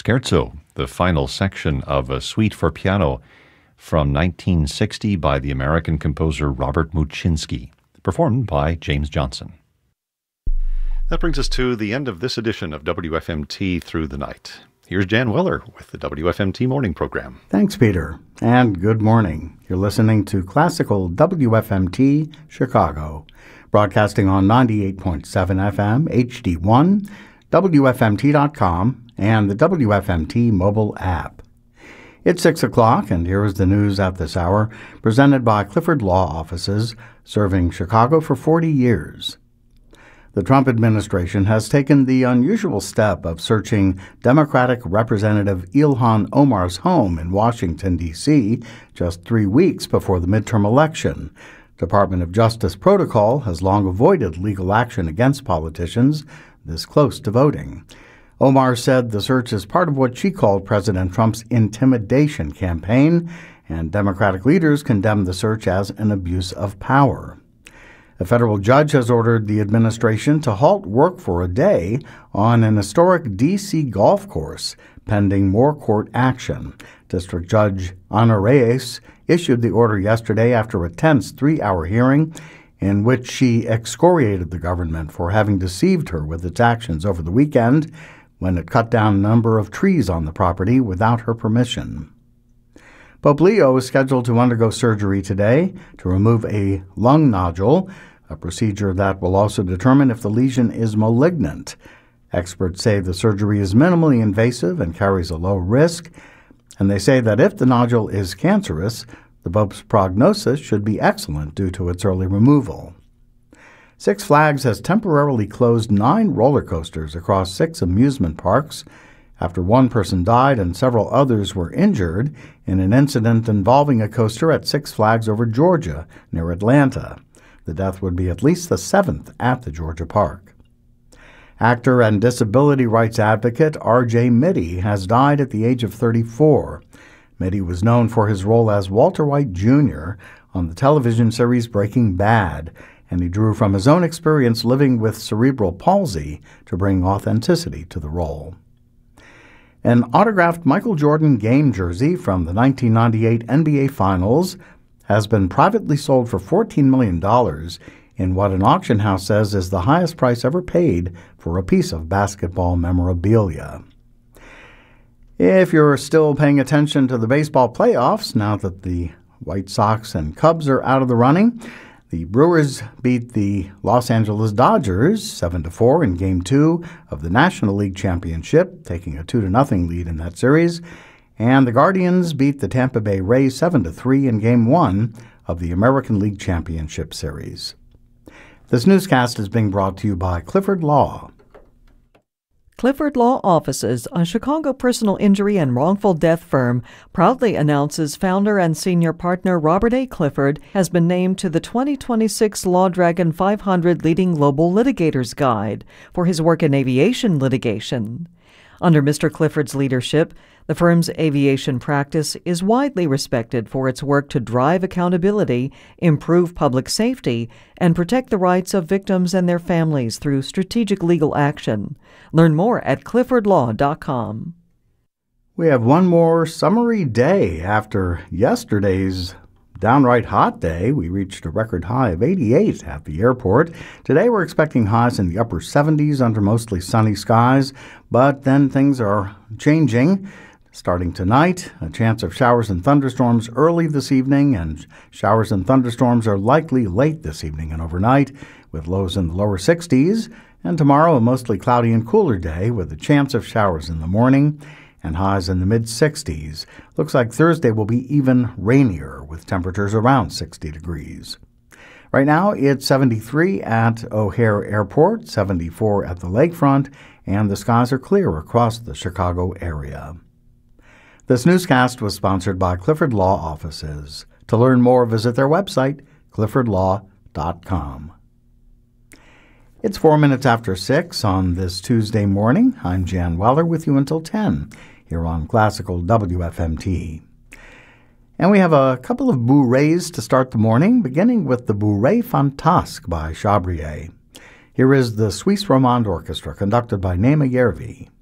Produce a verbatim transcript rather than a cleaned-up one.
Scherzo, the final section of a suite for piano from nineteen sixty by the American composer Robert Muczynski, performed by James Johnson. That brings us to the end of this edition of W F M T Through the Night. Here's Jan Weller with the W F M T Morning Program. Thanks, Peter, and good morning. You're listening to Classical W F M T Chicago, broadcasting on ninety-eight point seven F M, H D one, W F M T dot com, and the W F M T mobile app. It's six o'clock, and here is the news at this hour, presented by Clifford Law Offices, serving Chicago for forty years. The Trump administration has taken the unusual step of searching Democratic Representative Ilhan Omar's home in Washington, D C, just three weeks before the midterm election. Department of Justice protocol has long avoided legal action against politicians this close to voting. Omar said the search is part of what she called President Trump's intimidation campaign, and Democratic leaders condemned the search as an abuse of power. A federal judge has ordered the administration to halt work for a day on an historic D C golf course, pending more court action. District Judge Ana Reyes issued the order yesterday after a tense three-hour hearing in which she excoriated the government for having deceived her with its actions over the weekend when it cut down a number of trees on the property without her permission. Pope Leo is scheduled to undergo surgery today to remove a lung nodule, a procedure that will also determine if the lesion is malignant. Experts say the surgery is minimally invasive and carries a low risk, and they say that if the nodule is cancerous, the Pope's prognosis should be excellent due to its early removal. Six Flags has temporarily closed nine roller coasters across six amusement parks after one person died and several others were injured in an incident involving a coaster at Six Flags Over Georgia near Atlanta. The death would be at least the seventh at the Georgia park. Actor and disability rights advocate R J Mitte has died at the age of thirty-four. Mitte was known for his role as Walter White Junior on the television series Breaking Bad, and he drew from his own experience living with cerebral palsy to bring authenticity to the role. An autographed Michael Jordan game jersey from the nineteen ninety-eight N B A Finals has been privately sold for fourteen million dollars in what an auction house says is the highest price ever paid for a piece of basketball memorabilia. If you're still paying attention to the baseball playoffs now that the White Sox and Cubs are out of the running, the Brewers beat the Los Angeles Dodgers seven to four in Game two of the National League Championship, taking a two to nothing lead in that series, and the Guardians beat the Tampa Bay Rays seven to three in Game one of the American League Championship Series. This newscast is being brought to you by Clifford Law. Clifford Law Offices, a Chicago personal injury and wrongful death firm, proudly announces founder and senior partner Robert A. Clifford has been named to the twenty twenty-six Law Dragon five hundred Leading Global Litigators Guide for his work in aviation litigation. Under Mister Clifford's leadership, the firm's aviation practice is widely respected for its work to drive accountability, improve public safety, and protect the rights of victims and their families through strategic legal action. Learn more at clifford law dot com. We have one more summery day after yesterday's downright hot day. We reached a record high of eighty-eight at the airport. Today we're expecting highs in the upper seventies under mostly sunny skies, but then things are changing. Starting tonight, a chance of showers and thunderstorms early this evening, and showers and thunderstorms are likely late this evening and overnight, with lows in the lower sixties. And tomorrow, a mostly cloudy and cooler day with a chance of showers in the morning and highs in the mid-sixties. Looks like Thursday will be even rainier with temperatures around sixty degrees. Right now, it's seventy-three at O'Hare Airport, seventy-four at the lakefront, and the skies are clear across the Chicago area. This newscast was sponsored by Clifford Law Offices. To learn more, visit their website, clifford law dot com. It's four minutes after six on this Tuesday morning. I'm Jan Weller with you until ten here on Classical W F M T. And we have a couple of bourrées to start the morning, beginning with the Bourrée Fantasque by Chabrier. Here is the Suisse Romande Orchestra, conducted by Naima Järvi.